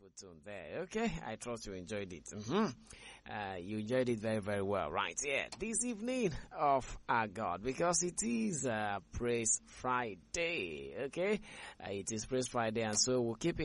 beautiful tune there. Okay, I trust you enjoyed it. You enjoyed it very, very well, right? Yeah, this evening of our God, because it is Praise Friday. Okay, it is Praise Friday, and so we'll keep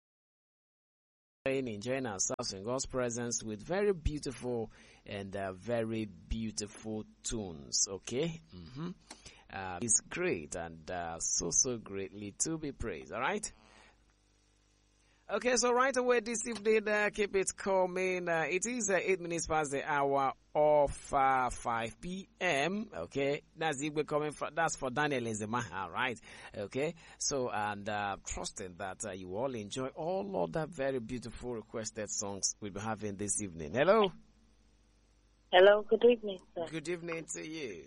enjoying ourselves in God's presence with very beautiful and very beautiful tunes. Okay, it's great and so greatly to be praised. All right. Okay, so right away this evening, keep it coming. It is 8 minutes past the hour of 5 p.m. Okay, that's Igwe coming from. That's for Daniel Ezemaha, right? Okay, so and trusting that you all enjoy all of that very beautiful requested songs we'll be having this evening. Hello. Hello. Good evening, sir. Good evening to you.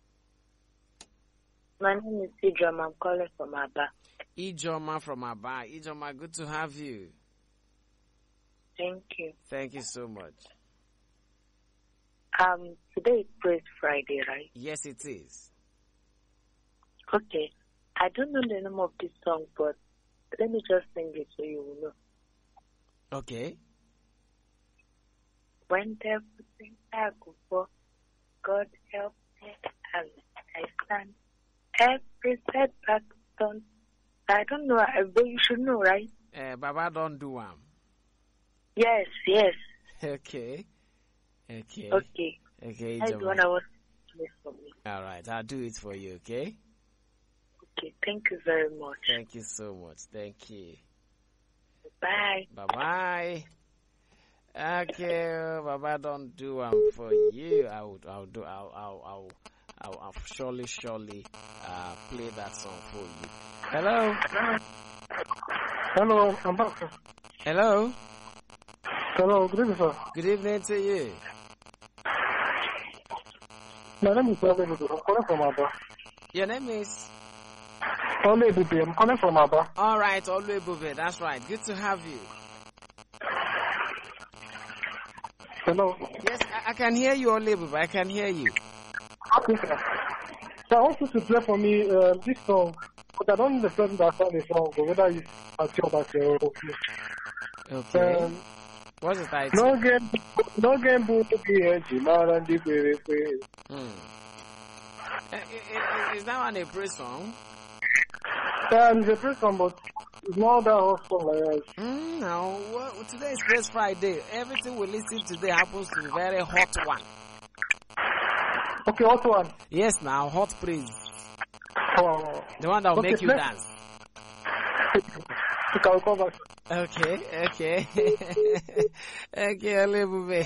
My name is Idram. I'm calling from Aba. Ijoma from Aba. Ijoma, good to have you. Thank you. Thank you so much. Today is Praise Friday, right? Yes, it is. Okay. I don't know the name of this song, but let me just sing it so you will know. Okay. When everything I go for, God help me as I stand. Every setback done. I don't know, but you should know, right? Baba don't do one. Yes. Okay. Okay. That's what I was doing for me. All right, I'll do it for you, okay? Okay, thank you very much. Thank you so much. Thank you. Bye. Bye-bye. Okay, Baba don't do one for you. I'll surely play that song for you. Hello. Hello, I'm back. Hello. Hello, good evening, sir. Good evening to you. My name is Olebubu. I'm calling from Aba. Your name is? Olebubu. I'm calling from Aba. All right, Olebubu. That's right. Good to have you. Hello. Yes, I can hear you, Olebubu. I can hear you. Okay, sir. So I want you to play for me this song, but I don't know the person that sang the song, but whether it's a job at your office. Okay. What's the title? No game boot to be a Jimara and Is that one a praise song? It's a praise song, but it's not that hot song like that. No, well, today is Praise Friday. Everything we listen today happens to be very hot one. Okay, hot one. Yes, now hot praise. Oh. The one that will make you dance. Okay, I'll come back. Okay. Okay, Olebube.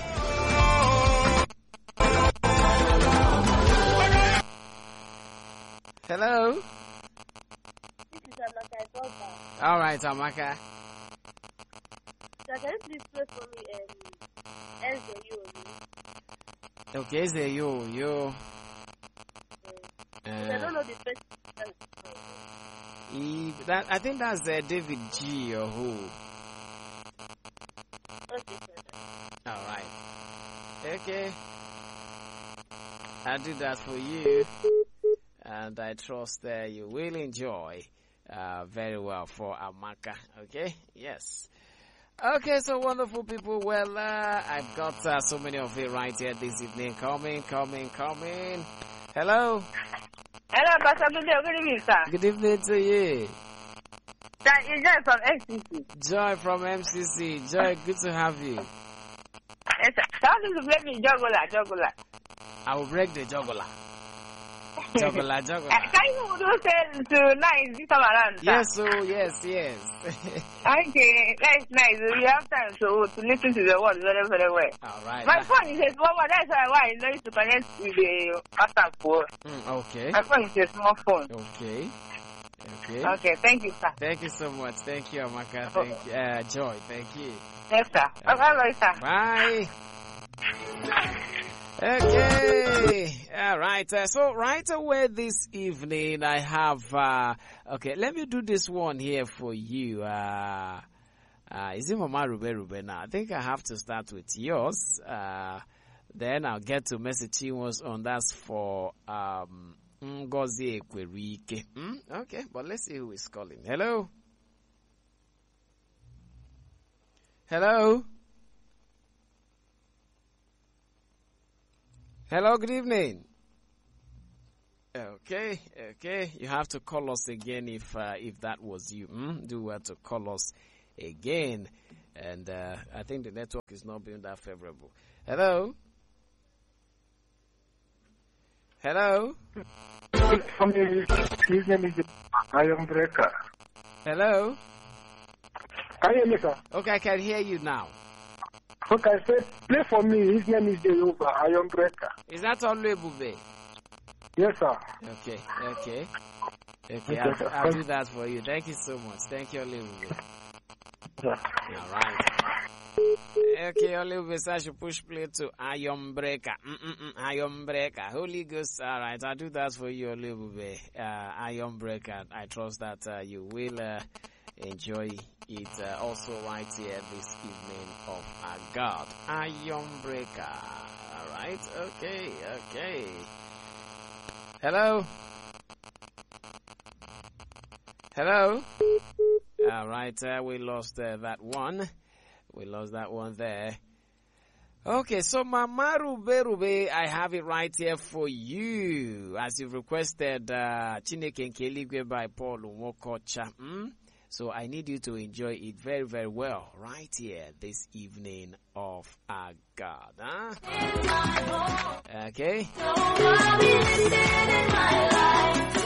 Hello? This is Amaka. All right, Amaka. So can you please play for me Ezeyu? Okay, Ezeyu. I don't know the first. I think that's David G or who. Okay, sir. All right. Okay. I'll do that for you. And I trust that you will enjoy very well for Amaka. Okay? Yes. Okay, so wonderful people. Well, I've got so many of you right here this evening. Coming. Hello. Hello, Pastor. Good evening, sir. Good evening to you. That is Joy from MCC. Joy from MCC. Joy, good to have you. Yes, sir. How do you play me juggler? I will break the juggler. Juggler. Can you do tonight this time around, sir? Yes. Okay, that's nice. You have time to listen to the word very, very well. All right. My phone is a small one. That's why I know to connect with the WhatsApp phone. Okay. My phone is a small phone. Okay. Okay, thank you, sir. Thank you so much. Thank you, Amaka. Thank you, Joy. Thank you. Yes, sir. Bye, sir. Bye. Okay. All right. So right away this evening, I have, okay, let me do this one here for you. Is it Mama Rube now? I think I have to start with yours. Then I'll get to message Chinwos on that's for, Ngozi Ekwerike. Okay, but let's see who is calling. Hello. Hello? Hello, good evening. Okay. You have to call us again if that was you. Do well to call us again. And I think the network is not being that favorable. Hello? Hello? His name is Iron Breaker. Hello? Can you hear me, sir? Okay, I can hear you now. Okay, I said, play for me. His name is Jehovah, Iron Breaker. Is that Olubube? Yes, sir. Okay. I'll do that for you. Thank you so much. Thank you, Olubube. Yeah. All right. Okay, Olubube, so I should push play to Iron Breaker. Iron Breaker. Holy Ghost. All right, I'll do that for you, Olubube. Iron Breaker. I trust that you will enjoy it also right here this evening of our God. Iron Breaker. All right. Okay. Hello? All right, we lost that one. We lost that one there. Okay, so Mama Rube, I have it right here for you. As you've requested, Chineke Nkeligwe by Paul Nwokocha. So I need you to enjoy it very, very well right here this evening of our God. Huh? Okay.